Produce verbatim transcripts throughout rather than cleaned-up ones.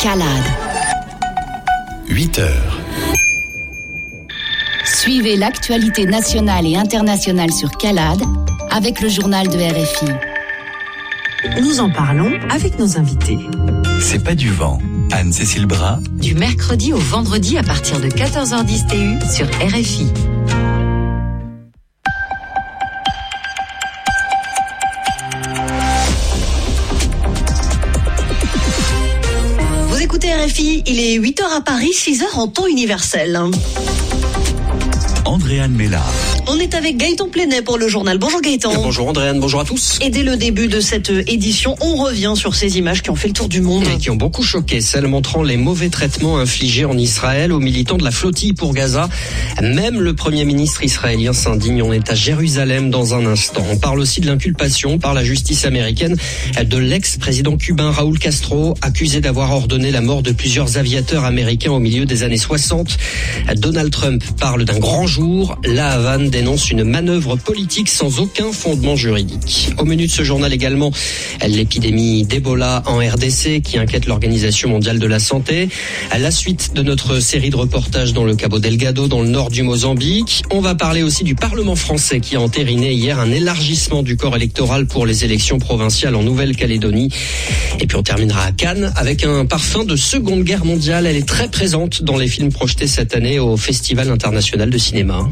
Calade. huit heures. Suivez l'actualité nationale et internationale sur Calade avec le journal de R F I. Nous en parlons avec nos invités. C'est pas du vent. Anne-Cécile Bras. Du mercredi au vendredi à partir de quatorze heures dix T U sur R F I. Vous écoutez R F I, il est huit heures à Paris, six heures en temps universel. Andréane Mélard. On est avec Gaëtan Plenet pour le journal. Bonjour Gaëtan. Bonjour Andréane, bonjour à tous. Et dès le début de cette édition, on revient sur ces images qui ont fait le tour du monde. Et qui ont beaucoup choqué, celles montrant les mauvais traitements infligés en Israël aux militants de la flottille pour Gaza. Même le Premier ministre israélien s'indigne. On est à Jérusalem dans un instant. On parle aussi de l'inculpation par la justice américaine de l'ex-président cubain Raúl Castro, accusé d'avoir ordonné la mort de plusieurs aviateurs américains au milieu des années soixante. Donald Trump parle d'un grand jour. La Havane dénonce une manœuvre politique sans aucun fondement juridique. Au menu de ce journal également, l'épidémie d'Ebola en R D C qui inquiète l'Organisation mondiale de la santé. À la suite de notre série de reportages dans le Cabo Delgado, dans le nord du Mozambique, on va parler aussi du Parlement français qui a entériné hier un élargissement du corps électoral pour les élections provinciales en Nouvelle-Calédonie. Et puis on terminera à Cannes avec un parfum de Seconde Guerre mondiale. Elle est très présente dans les films projetés cette année au Festival international de cinéma.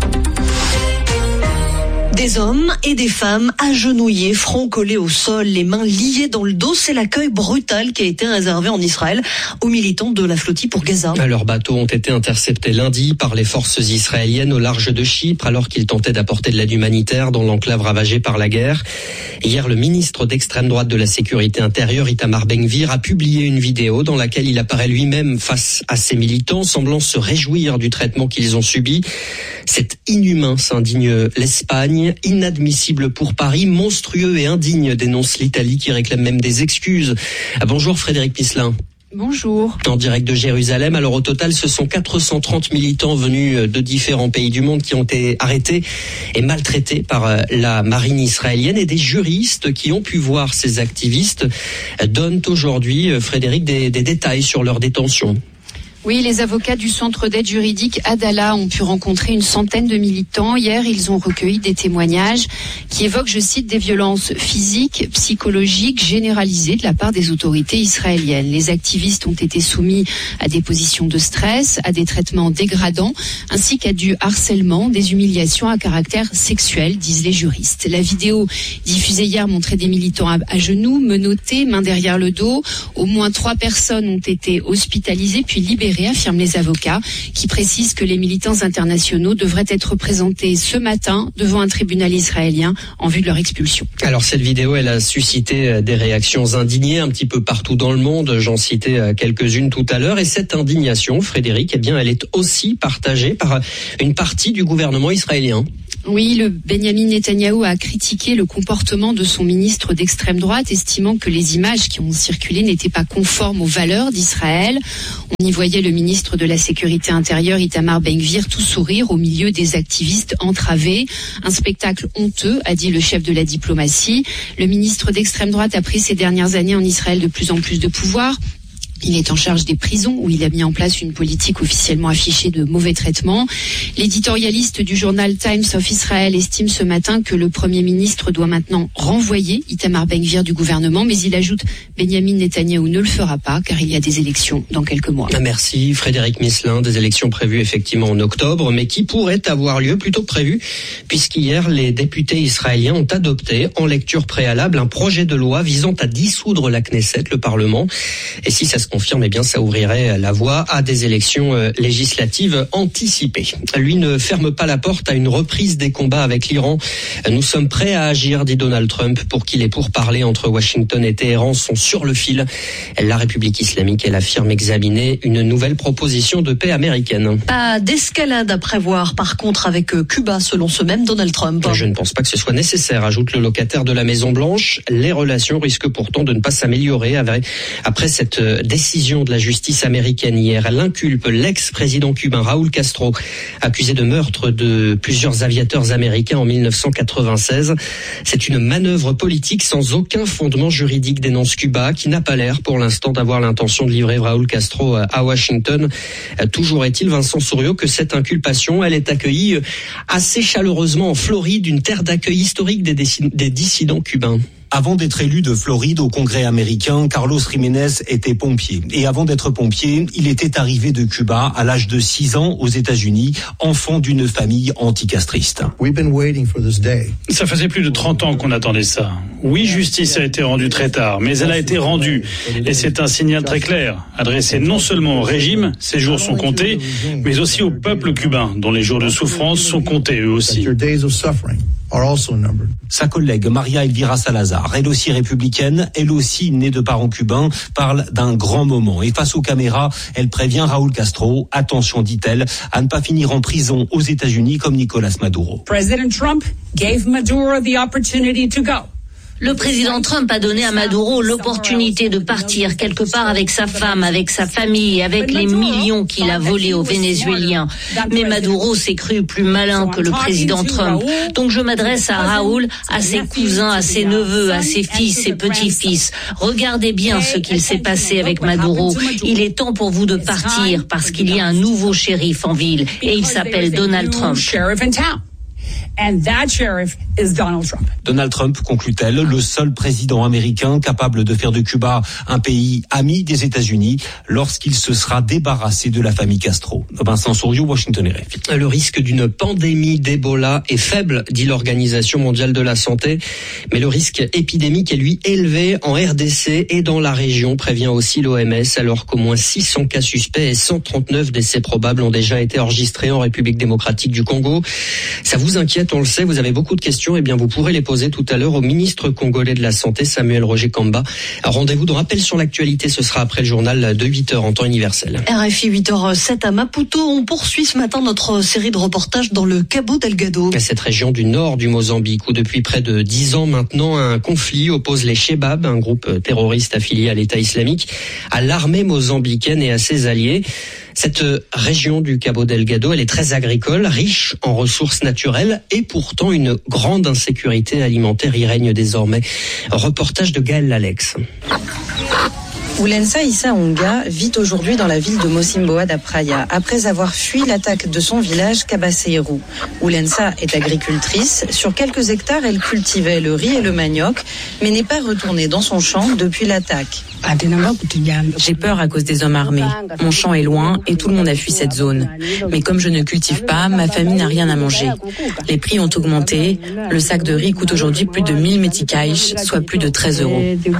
Des hommes et des femmes agenouillés, front collé au sol, les mains liées dans le dos. C'est l'accueil brutal qui a été réservé en Israël aux militants de la flottille pour Gaza. Leurs bateaux ont été interceptés lundi par les forces israéliennes au large de Chypre alors qu'ils tentaient d'apporter de l'aide humanitaire dans l'enclave ravagée par la guerre. Hier, le ministre d'extrême droite de la sécurité intérieure, Itamar Ben-Gvir, a publié une vidéo dans laquelle il apparaît lui-même face à ses militants, semblant se réjouir du traitement qu'ils ont subi. C'est inhumain, s'indigne l'Espagne. Inadmissible pour Paris, monstrueux et indigne, dénonce l'Italie qui réclame même des excuses. Ah, bonjour Frédéric Misselin. Bonjour. En direct de Jérusalem. Alors au total, ce sont quatre cent trente militants venus de différents pays du monde qui ont été arrêtés et maltraités par la marine israélienne, et des juristes qui ont pu voir ces activistes donnent aujourd'hui, Frédéric, des, des détails sur leur détention. Oui, les avocats du centre d'aide juridique Adala ont pu rencontrer une centaine de militants. Hier, ils ont recueilli des témoignages qui évoquent, je cite, des violences physiques, psychologiques généralisées de la part des autorités israéliennes. Les activistes ont été soumis à des positions de stress, à des traitements dégradants, ainsi qu'à du harcèlement, des humiliations à caractère sexuel, disent les juristes. La vidéo diffusée hier montrait des militants à, à genoux, menottés, mains derrière le dos. Au moins trois personnes ont été hospitalisées puis libérées, affirment les avocats, qui précisent que les militants internationaux devraient être présentés ce matin devant un tribunal israélien en vue de leur expulsion. Alors cette vidéo, elle a suscité des réactions indignées un petit peu partout dans le monde. J'en citais quelques-unes tout à l'heure. Et cette indignation, Frédéric, eh bien, elle est aussi partagée par une partie du gouvernement israélien. Oui, le Benyamin Netanyahou a critiqué le comportement de son ministre d'extrême droite, estimant que les images qui ont circulé n'étaient pas conformes aux valeurs d'Israël. On y voyait le ministre de la Sécurité intérieure, Itamar Ben-Gvir, tout sourire au milieu des activistes entravés. Un spectacle honteux, a dit le chef de la diplomatie. Le ministre d'extrême droite a pris ces dernières années en Israël de plus en plus de pouvoir. Il est en charge des prisons où il a mis en place une politique officiellement affichée de mauvais traitements. L'éditorialiste du journal Times of Israel estime ce matin que le Premier ministre doit maintenant renvoyer Itamar Ben-Gvir du gouvernement, mais il ajoute Benyamin Netanyahou ne le fera pas car il y a des élections dans quelques mois. Merci Frédéric Misselin. Des élections prévues effectivement en octobre, mais qui pourraient avoir lieu plutôt que prévu, puisqu'hier les députés israéliens ont adopté en lecture préalable un projet de loi visant à dissoudre la Knesset, le Parlement. Et si ça se confirme, eh bien, ça ouvrirait la voie à des élections législatives anticipées. Lui ne ferme pas la porte à une reprise des combats avec l'Iran. Nous sommes prêts à agir, dit Donald Trump, pour qu'il les pourparlers entre Washington et Téhéran sont sur le fil. La République islamique, elle affirme examiner une nouvelle proposition de paix américaine. Pas d'escalade à prévoir, par contre, avec Cuba, selon ce même Donald Trump. Je ne pense pas que ce soit nécessaire, ajoute le locataire de la Maison-Blanche. Les relations risquent pourtant de ne pas s'améliorer après cette décision décision de la justice américaine hier. Elle inculpe l'ex-président cubain Raúl Castro, accusé de meurtre de plusieurs aviateurs américains en mille neuf cent quatre-vingt-seize. C'est une manœuvre politique sans aucun fondement juridique, dénonce Cuba, qui n'a pas l'air pour l'instant d'avoir l'intention de livrer Raúl Castro à Washington. Toujours est-il, Vincent Souriau, que cette inculpation, elle est accueillie assez chaleureusement en Floride, une terre d'accueil historique des, déc- des dissidents cubains. Avant d'être élu de Floride au Congrès américain, Carlos Jiménez était pompier. Et avant d'être pompier, il était arrivé de Cuba à l'âge de six ans aux États-Unis, enfant d'une famille anticastriste. Ça faisait plus de trente ans qu'on attendait ça. Oui, justice a été rendue très tard, mais elle a été rendue. Et c'est un signal très clair, adressé non seulement au régime, ses jours sont comptés, mais aussi au peuple cubain, dont les jours de souffrance sont comptés eux aussi. Sa collègue Maria Elvira Salazar, elle aussi républicaine, elle aussi née de parents cubains, parle d'un grand moment. Et face aux caméras, elle prévient Raúl Castro, attention, dit-elle, à ne pas finir en prison aux États-Unis comme Nicolas Maduro. President Trump gave Maduro the opportunity to go. Le président Trump a donné à Maduro l'opportunité de partir quelque part avec sa femme, avec sa famille, avec les millions qu'il a volés aux Vénézuéliens. Mais Maduro s'est cru plus malin que le président Trump. Donc je m'adresse à Raúl, à ses cousins, à ses neveux, à ses fils, ses petits-fils. Regardez bien ce qu'il s'est passé avec Maduro. Il est temps pour vous de partir parce qu'il y a un nouveau shérif en ville et il s'appelle Donald Trump. And that sheriff is Donald Trump. Donald Trump, conclut-elle, le seul président américain capable de faire de Cuba un pays ami des États-Unis lorsqu'il se sera débarrassé de la famille Castro. Vincent Souriau, Washington R F I. Le risque d'une pandémie d'Ebola est faible, dit l'Organisation mondiale de la santé, mais le risque épidémique est lui élevé en R D C et dans la région, prévient aussi l'O M S, alors qu'au moins six cents cas suspects et cent trente-neuf décès probables ont déjà été enregistrés en République démocratique du Congo. Ça vous inquiète, on le sait, vous avez beaucoup de questions, eh bien vous pourrez les poser tout à l'heure au ministre congolais de la Santé, Samuel Roger Kamba. Rendez-vous de rappel sur l'actualité, ce sera après le journal de huit heures en temps universel. R F I huit heures sept à Maputo, on poursuit ce matin notre série de reportages dans le Cabo Delgado. Cette région du nord du Mozambique où depuis près de dix ans maintenant un conflit oppose les Chebab, un groupe terroriste affilié à l'État islamique, à l'armée mozambicaine et à ses alliés. Cette région du Cabo Delgado, elle est très agricole, riche en ressources naturelles et pourtant une grande insécurité alimentaire y règne désormais. Reportage de Gaël Lalex. Oulensa Issa Onga vit aujourd'hui dans la ville de Mocimboa da Praia, après avoir fui l'attaque de son village Cabaceiru. Oulensa est agricultrice. Sur quelques hectares, elle cultivait le riz et le manioc, mais n'est pas retournée dans son champ depuis l'attaque. J'ai peur à cause des hommes armés. Mon champ est loin et tout le monde a fui cette zone. Mais comme je ne cultive pas, ma famille n'a rien à manger. Les prix ont augmenté. Le sac de riz coûte aujourd'hui plus de mille meticais, soit plus de treize euros.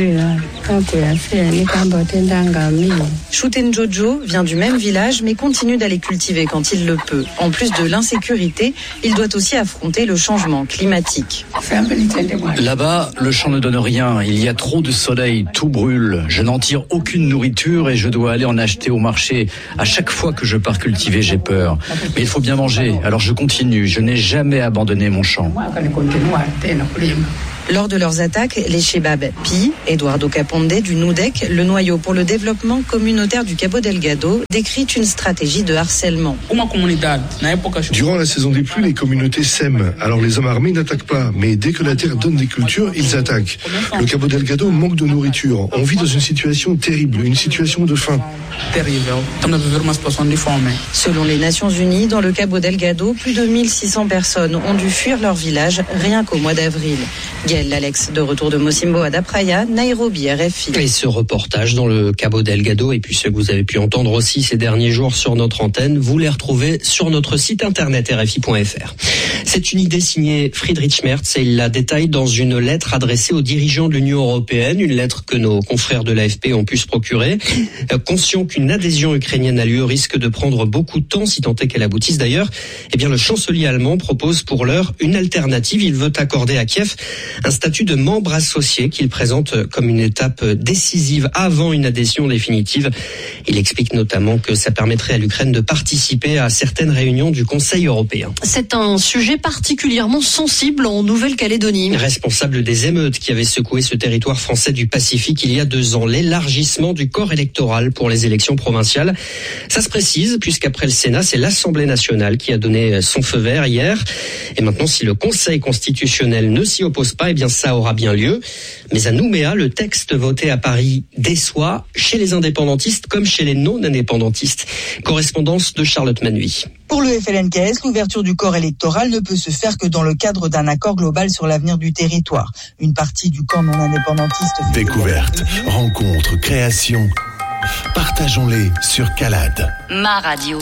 Shuten Jojo vient du même village mais continue d'aller cultiver quand il le peut. En plus de l'insécurité, il doit aussi affronter le changement climatique. Là-bas, le champ ne donne rien. Il y a trop de soleil, tout brûle. Je n'en tire aucune nourriture et je dois aller en acheter au marché. À chaque fois que je pars cultiver, j'ai peur. Mais il faut bien manger, alors je continue. Je n'ai jamais abandonné mon champ. Lors de leurs attaques, les Chebab pillent. Eduardo Caponde du NUDEC, le noyau pour le développement communautaire du Cabo Delgado, décrit une stratégie de harcèlement. Durant la saison des pluies, les communautés sèment. Alors les hommes armés n'attaquent pas, mais dès que la terre donne des cultures, ils attaquent. Le Cabo Delgado manque de nourriture. On vit dans une situation terrible, une situation de faim. Selon les Nations Unies, dans le Cabo Delgado, plus de mille six cents personnes ont dû fuir leur village rien qu'au mois d'avril. Gaël Lalex, de retour de Mocimboa da Praia, Nairobi, R F I. Et ce reportage dans le Cabo Delgado, et puis ceux que vous avez pu entendre aussi ces derniers jours sur notre antenne, vous les retrouvez sur notre site internet r f i point f r. C'est une idée signée Friedrich Merz et il la détaille dans une lettre adressée aux dirigeants de l'Union européenne, une lettre que nos confrères de l'A F P ont pu se procurer. Conscient qu'une adhésion ukrainienne a lieu, risque de prendre beaucoup de temps, si tant est qu'elle aboutisse d'ailleurs, eh bien le chancelier allemand propose pour l'heure une alternative. Il veut accorder à Kiev Un statut de membre associé qu'il présente comme une étape décisive avant une adhésion définitive. Il explique notamment que ça permettrait à l'Ukraine de participer à certaines réunions du Conseil européen. C'est un sujet particulièrement sensible en Nouvelle-Calédonie. Responsable des émeutes qui avaient secoué ce territoire français du Pacifique il y a deux ans, l'élargissement du corps électoral pour les élections provinciales. Ça se précise puisqu'après le Sénat, c'est l'Assemblée nationale qui a donné son feu vert hier. Et maintenant, si le Conseil constitutionnel ne s'y oppose pas, eh bien ça aura bien lieu. Mais à Nouméa, le texte voté à Paris déçoit chez les indépendantistes comme chez les non-indépendantistes. Correspondance de Charlotte Manuy. Pour le F L N K S, l'ouverture du corps électoral ne peut se faire que dans le cadre d'un accord global sur l'avenir du territoire. Une partie du camp non-indépendantiste... Découverte, rencontre, création. Partageons-les sur Calade. Ma radio.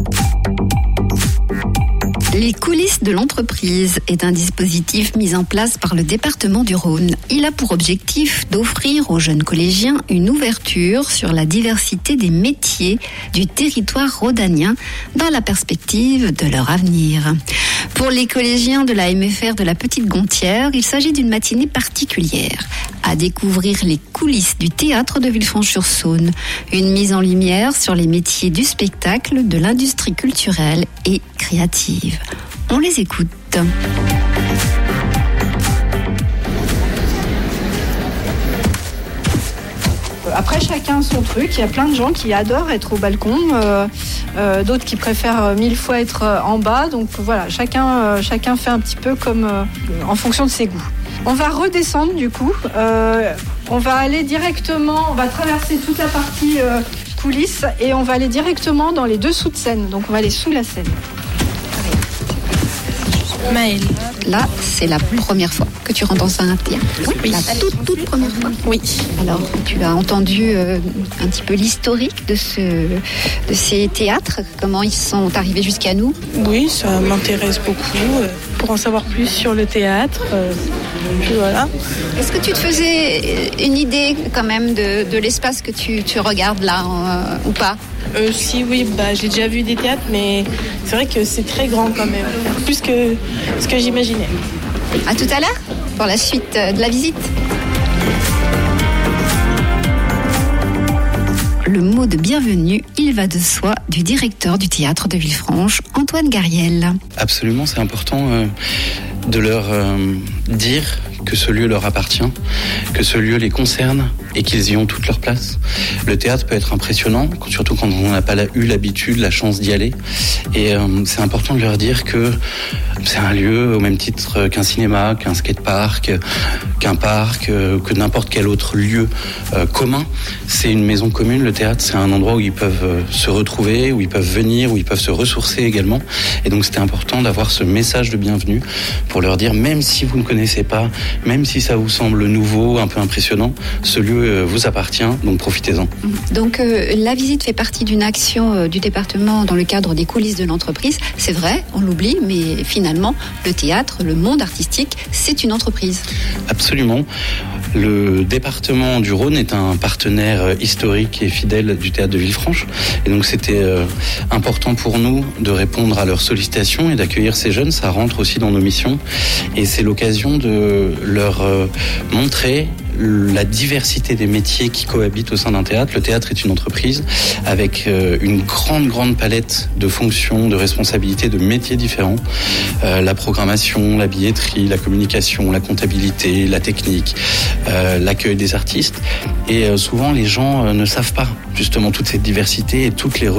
Les coulisses de l'entreprise est un dispositif mis en place par le département du Rhône. Il a pour objectif d'offrir aux jeunes collégiens une ouverture sur la diversité des métiers du territoire rhodanien dans la perspective de leur avenir. Pour les collégiens de la M F R de la Petite Gontière, il s'agit d'une matinée particulière à découvrir les coulisses du théâtre de Villefranche-sur-Saône. Une mise en lumière sur les métiers du spectacle, de l'industrie culturelle et créative. On les écoute. Après, chacun son truc. Il y a plein de gens qui adorent être au balcon, euh, euh, d'autres qui préfèrent mille fois être en bas. Donc voilà, chacun, euh, chacun fait un petit peu comme euh, en fonction de ses goûts. On va redescendre du coup. Euh, on va aller directement, on va traverser toute la partie euh, coulisses et on va aller directement dans les dessous de scène. Donc on va aller sous la scène. Maëlle. Là, c'est la première fois que tu rentres dans un théâtre. Oui. La toute, toute première fois. Oui. Alors, tu as entendu euh, un petit peu l'historique de, ce, de ces théâtres, comment ils sont arrivés jusqu'à nous? Oui, ça m'intéresse beaucoup. Euh, pour en savoir plus sur le théâtre, euh, puis voilà. Est-ce que tu te faisais une idée quand même de, de l'espace que tu, tu regardes là euh, ou pas? Euh, si, oui, bah, j'ai déjà vu des théâtres, mais c'est vrai que c'est très grand quand même, plus que ce que j'imaginais. À tout à l'heure, pour la suite de la visite. Le mot de bienvenue, il va de soi, du directeur du théâtre de Villefranche, Antoine Gariel. Absolument, c'est important euh, de leur euh, dire que ce lieu leur appartient, que ce lieu les concerne et qu'ils y ont toute leur place. Le théâtre peut être impressionnant, surtout quand on n'a pas eu l'habitude, la chance d'y aller. Et euh, c'est important de leur dire que c'est un lieu au même titre qu'un cinéma, qu'un skatepark, qu'un parc, que n'importe quel autre lieu euh, commun. C'est une maison commune, le théâtre, c'est un endroit où ils peuvent euh, se retrouver, où ils peuvent venir, où ils peuvent se ressourcer également. Et donc c'était important d'avoir ce message de bienvenue pour leur dire, même si vous ne connaissez pas, même si ça vous semble nouveau, un peu impressionnant, ce lieu euh, vous appartient, donc profitez-en. Donc euh, la visite fait partie d'une action euh, du département dans le cadre des coulisses de l'entreprise. C'est vrai, on l'oublie, mais finalement, le théâtre, le monde artistique, c'est une entreprise. Absolument. Le département du Rhône est un partenaire historique et fidèle du théâtre de Villefranche. Et donc c'était euh, important pour nous de répondre à leurs sollicitations et d'accueillir ces jeunes. Ça rentre aussi dans nos missions. Et c'est l'occasion de leur euh, montrer la diversité des métiers qui cohabitent au sein d'un théâtre. Le théâtre est une entreprise avec euh, une grande, grande palette de fonctions, de responsabilités, de métiers différents. Euh, la programmation, la billetterie, la communication, la comptabilité, la technique, euh, l'accueil des artistes. Et euh, souvent, les gens euh, ne savent pas justement toute cette diversité et toutes les